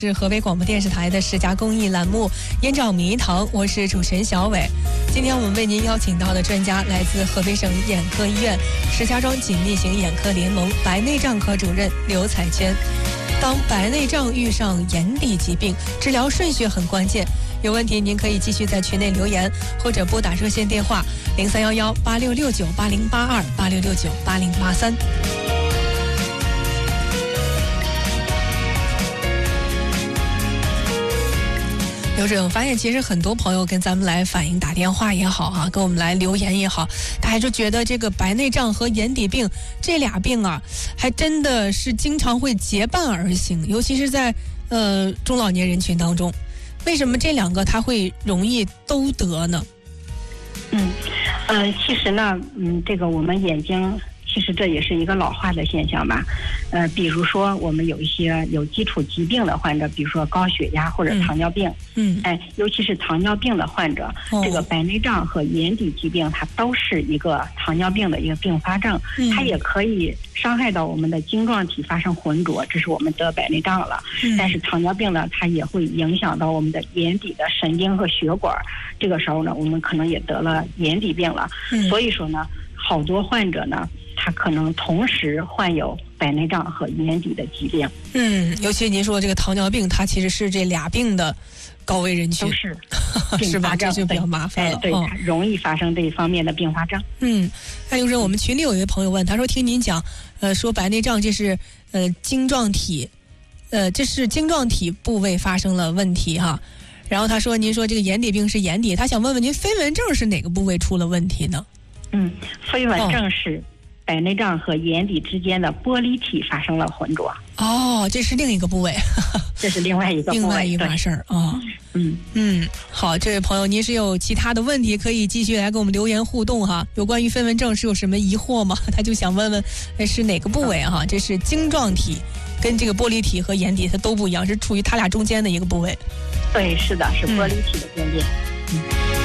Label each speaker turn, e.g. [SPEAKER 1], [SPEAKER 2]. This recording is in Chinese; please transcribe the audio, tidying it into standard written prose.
[SPEAKER 1] 是河北广播电视台的10佳公益栏目《眼找迷堂》，我是主持人小伟。今天我们为您邀请到的专家来自河北省眼科医院石家庄锦立型眼科联盟白内障科主任刘彩娟。当白内障遇上眼底疾病，治疗顺序很关键。有问题您可以继续在群内留言，或者拨打热线电话03118669808286698083。刘主任，我发现其实很多朋友跟咱们来反映，打电话也好啊，跟我们来留言也好，大家就觉得这个白内障和眼底病这俩病啊，还真的是经常会结伴而行，尤其是在中老年人群当中。为什么这两个它会容易都得呢？
[SPEAKER 2] 其实呢，这个我们眼睛。其实这也是一个老化的现象吧，比如说我们有一些有基础疾病的患者，比如说高血压或者糖尿病，尤其是糖尿病的患者，这个白内障和眼底疾病它都是一个糖尿病的一个并发症，它也可以伤害到我们的晶状体发生浑浊，这是我们得白内障了。但是糖尿病呢，它也会影响到我们的眼底的神经和血管，这个时候呢，我们可能也得了眼底病了。所以说呢，好多患者呢，他可能同时患有白内障和眼底的疾病。
[SPEAKER 1] 尤其您说这个糖尿病，它其实是这俩病的高危人群，
[SPEAKER 2] 都是
[SPEAKER 1] 是吧？这就比较麻烦了。
[SPEAKER 2] 对，它容易发生这一方面的并发症。
[SPEAKER 1] 还有我们群里有一位朋友问，他说听您讲，说白内障这是晶状体，这是晶状体部位发生了问题哈。然后他说您说这个眼底病是眼底，他想问问您飞蚊症是哪个部位出了问题呢？
[SPEAKER 2] 飞蚊症是白内障和眼底之间的玻璃体发生了浑浊。
[SPEAKER 1] 这是另一个部位，
[SPEAKER 2] 这是另外一个部位，
[SPEAKER 1] 另外一码事儿啊。好，这位朋友，您是有其他的问题可以继续来给我们留言互动哈。有关于飞蚊症是有什么疑惑吗？他就想问问是哪个部位哈？这是晶状体，跟这个玻璃体和眼底它都不一样，是处于它俩中间的一个部位。
[SPEAKER 2] 对，是的，是玻璃体的边界。